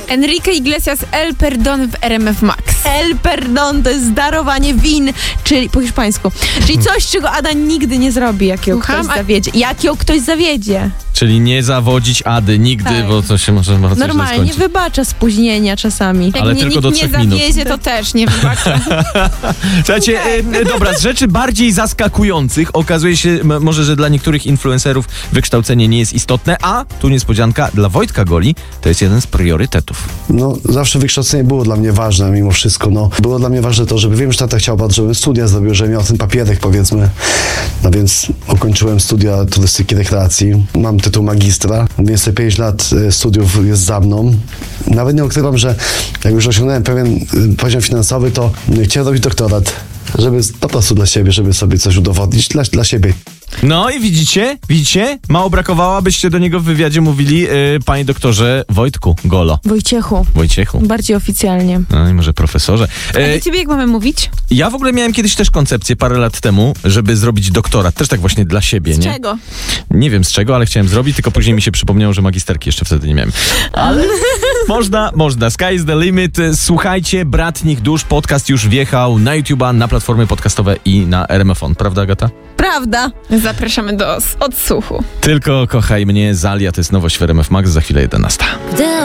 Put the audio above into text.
Enrique Iglesias El Perdón w RMF Max. El Perdón to jest darowanie win, czyli po hiszpańsku. Czyli coś, czego Ada nigdy nie zrobi, jak ją ktoś zawiedzie. Jak ją ktoś zawiedzie. Czyli nie zawodzić Ady nigdy, Tak. bo to się może bardzo źle Normalnie skończyć. wybacza spóźnienia czasami. Jak Ale mnie tylko nikt do nie 3 minut. zawiezie, to też nie wybaczę. Słuchajcie, dobra, z rzeczy bardziej zaskakujących okazuje się może, że dla niektórych influencerów wykształcenie nie jest istotne, a tu niespodzianka, dla Wojtka Goli to jest jeden z priorytetów. No, zawsze wykształcenie było dla mnie ważne mimo wszystko. No, było dla mnie ważne to, żeby wiem, że tata chciał bardzo, żebym studia zrobił, żebym miał ten papierek, powiedzmy. No więc ukończyłem studia turystyki i rekreacji. Mam tytuł magistra, więc te 5 lat studiów jest za mną. Nawet nie ukrywam, że jak już osiągnąłem pewien poziom finansowy, to chciałem robić doktorat, żeby po prostu dla siebie, żeby sobie coś udowodnić dla siebie. No i widzicie? Mało brakowało, abyście do niego w wywiadzie mówili, panie doktorze Wojtku Golo. Wojciechu. Bardziej oficjalnie. No i może profesorze. A do ciebie jak mamy mówić? Ja w ogóle miałem kiedyś też koncepcję parę lat temu, żeby zrobić doktorat. Też tak właśnie dla siebie, Z nie? czego? Nie wiem z czego, ale chciałem zrobić, tylko później mi się przypomniało, że magisterki jeszcze wtedy nie miałem. Ale można. Sky is the limit. Słuchajcie, Bratnich Dusz, podcast już wjechał na YouTube'a, na platformy podcastowe i na RMFon. Prawda, Agata? Prawda. Zapraszamy do odsłuchu. Tylko kochaj mnie, Zalia, to jest nowość w RMF Max, za chwilę 11.